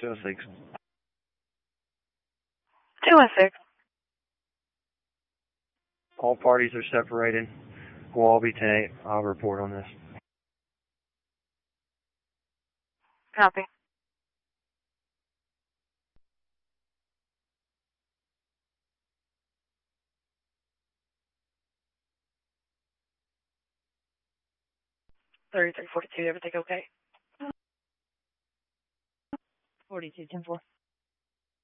206. 216. All parties are separated. We'll all be 10-8. I'll report on this. Copy. $33.42, everything okay? 42, 10-4.